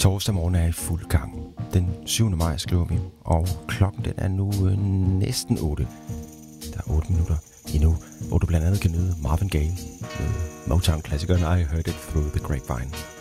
Torsdag morgen er i fuld gang. Den 7. maj skriver vi, og klokken den er nu næsten 8. Der er 8 minutter endnu, hvor du blandt andet kan nyde Marvin Gaye med Motown-klassikeren I Heard It Through the Grapevine.